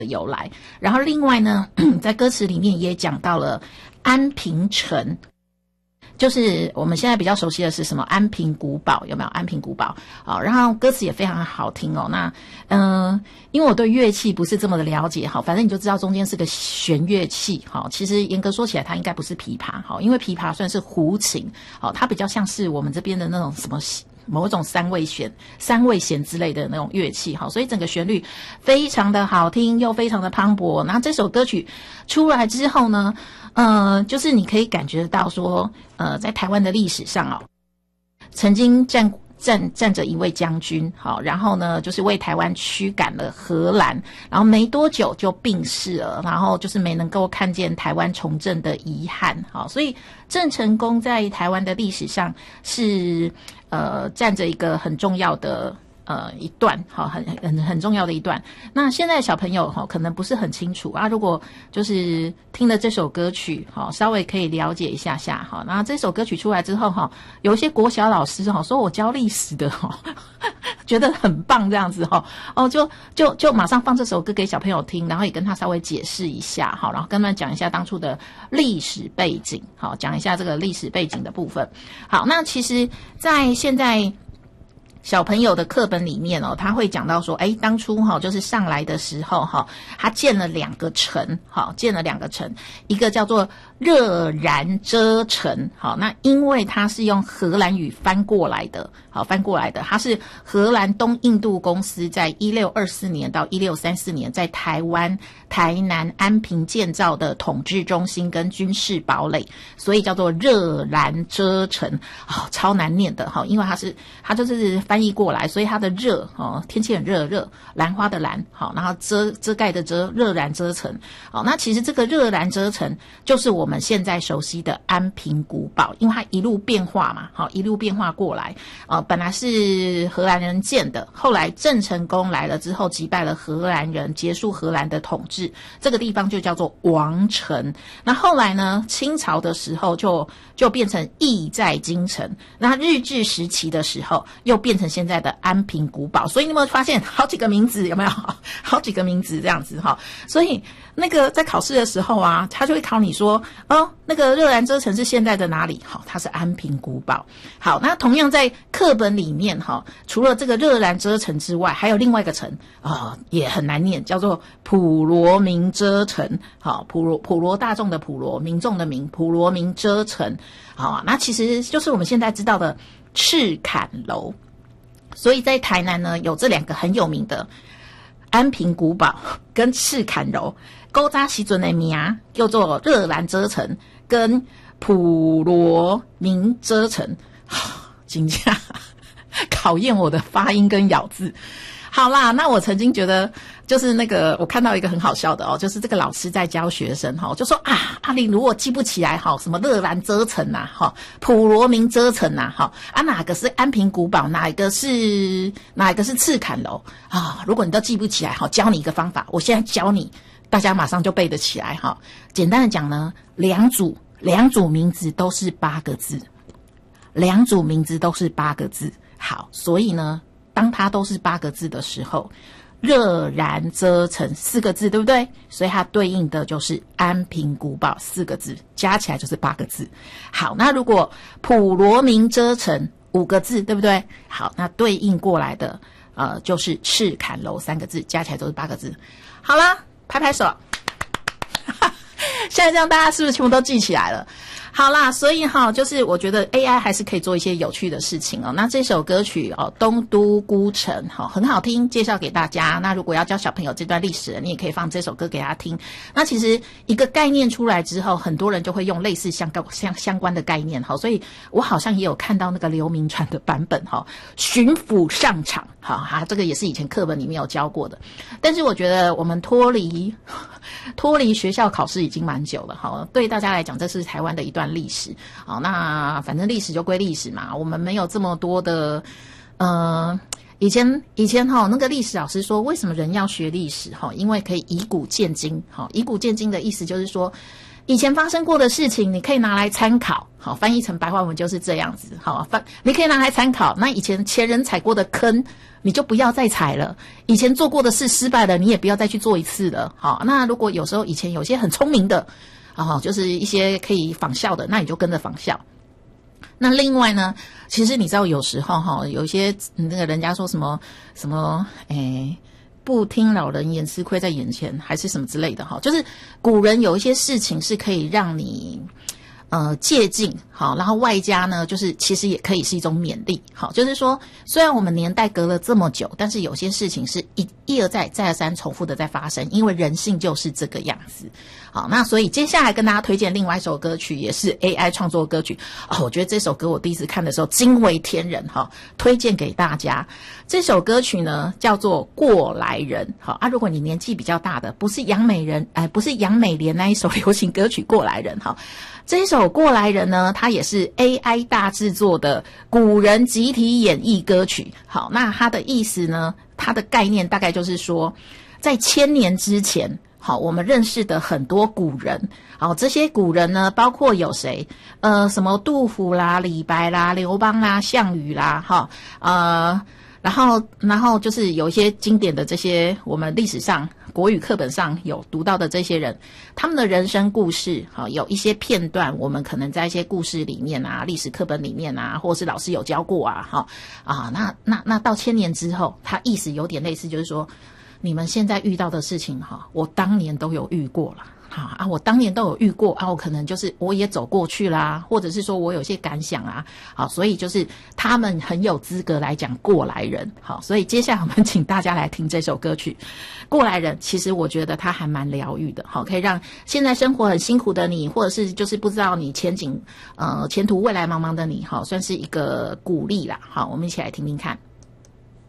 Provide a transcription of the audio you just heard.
由来。然后另外呢，在歌词里面也讲到了安平城，就是我们现在比较熟悉的是什么安平古堡，有没有安平古堡？好，然后歌词也非常好听哦。那因为我对乐器不是这么的了解，好，反正你就知道中间是个弦乐器，好，其实严格说起来它应该不是琵琶，好，因为琵琶算是胡琴，好，它比较像是我们这边的那种什么某种三味弦之类的那种乐器，好，所以整个旋律非常的好听又非常的磅礴。然后这首歌曲出来之后呢，就是你可以感觉到说，在台湾的历史上哦，曾经站着一位将军，好，然后呢，就是为台湾驱赶了荷兰，然后没多久就病逝了，然后就是没能够看见台湾重振的遗憾，好，所以郑成功在台湾的历史上是占着一个很重要的一段，好，很重要的一段。那现在小朋友可能不是很清楚啊，如果就是听了这首歌曲，稍微可以了解一下下，好，那这首歌曲出来之后，有一些国小老师说我教历史的觉得很棒这样子就马上放这首歌给小朋友听，然后也跟他稍微解释一下，好，然后跟他们讲一下当初的历史背景，好，讲一下这个历史背景的部分。好，那其实在现在小朋友的课本里面他会讲到说，当初就是上来的时候他建了两个城，一个叫做热然遮城，好，那因为它是用荷兰语翻过来的，它是荷兰东印度公司在1624年到1634年在台湾台南安平建造的统治中心跟军事堡垒，所以叫做热然遮城，超难念的，因为它就是翻译过来，所以它的热天气很热，兰花的兰，好，然后遮盖的遮，热然遮城，好，那其实这个热然遮城就是我们现在熟悉的安平古堡，因为它一路变化嘛，好，一路变化过来，本来是荷兰人建的，后来郑成功来了之后击败了荷兰人，结束荷兰的统治，这个地方就叫做王城。那后来呢，清朝的时候就变成意在京城，那日治时期的时候又变成现在的安平古堡，所以你有没有发现好几个名字，有没有好几个名字这样子，所以那个在考试的时候啊，他就会考你说那个热然遮城是现在的哪里，好，它是安平古堡。好，那同样在课本里面除了这个热然遮城之外，还有另外一个城也很难念，叫做普罗民遮城，好，普罗大众的普罗，民众的民，普罗民遮城，好，那其实就是我们现在知道的赤坎楼。所以在台南呢，有这两个很有名的安平古堡跟赤坎楼，古早时阵的名叫做热然遮城跟普罗民遮城，真的考验我的发音跟咬字。好啦，那我曾经觉得就是那个我看到一个很好笑的就是这个老师在教学生就说阿玲如果记不起来什么热然遮城普罗民遮城哪个是安平古堡，哪一个是赤坎楼如果你都记不起来教你一个方法，我现在教你，大家马上就背得起来简单的讲呢，两组名字都是8个字，好，所以呢当它都是8个字的时候，热然遮城4个字，对不对？所以它对应的就是安平古堡4个字，加起来就是8个字。好，那如果普罗民遮城5个字，对不对？好，那对应过来的就是赤坎楼3个字，加起来都是8个字。好啦，拍拍手。现在这样大家是不是全部都记起来了？好啦，所以就是我觉得 AI 还是可以做一些有趣的事情那这首歌曲东都孤城很好听，介绍给大家。那如果要教小朋友这段历史，你也可以放这首歌给他听。那其实一个概念出来之后，很多人就会用类似相关的概念所以我好像也有看到那个刘铭传的版本巡抚上场这个也是以前课本里面有教过的。但是我觉得我们脱离学校考试已经蛮久了对大家来讲这是台湾的一段历史那反正历史就归历史嘛，我们没有这么多的以前那个历史老师说为什么人要学历史因为可以以古鉴今以古鉴今的意思就是说以前发生过的事情，你可以拿来参考。好，翻译成白话文就是这样子。好，你可以拿来参考。那以前前人踩过的坑，你就不要再踩了。以前做过的事失败了，你也不要再去做一次了。好，那如果有时候以前有些很聪明的，就是一些可以仿效的，那你就跟着仿效。那另外呢，其实你知道有时候有一些那个人家说什么不听老人言，吃亏在眼前，还是什么之类的就是古人有一些事情是可以让你借鉴，好，然后外加呢，就是其实也可以是一种勉励，好，就是说虽然我们年代隔了这么久，但是有些事情是一而再再而三重复的在发生，因为人性就是这个样子。好，那所以接下来跟大家推荐另外一首歌曲，也是 AI 创作歌曲我觉得这首歌我第一次看的时候惊为天人推荐给大家。这首歌曲呢叫做《过来人》。好如果你年纪比较大的，不是杨美莲那一首流行歌曲《过来人》这一首《过来人》呢，它也是 AI 大制作的古人集体演绎歌曲。好，那它的意思呢，它的概念大概就是说，在1000年之前，好，我们认识的很多古人，好，这些古人呢，包括有谁？什么杜甫啦、李白啦、刘邦啦、项羽啦，然后就是有一些经典的这些我们历史上国语课本上有读到的这些人，他们的人生故事，有一些片段我们可能在一些故事里面啊、历史课本里面啊，或是老师有教过那到1000年之后，它意思有点类似，就是说你们现在遇到的事情我当年都有遇过了。我当年都有遇过我可能就是我也走过去啦，或者是说我有些感想所以就是他们很有资格来讲过来人。好，所以接下来我们请大家来听这首歌曲《过来人》。其实我觉得它还蛮疗愈的，可以让现在生活很辛苦的你，或者是就是不知道你前途未来茫茫的你，算是一个鼓励啦。好，我们一起来听听看。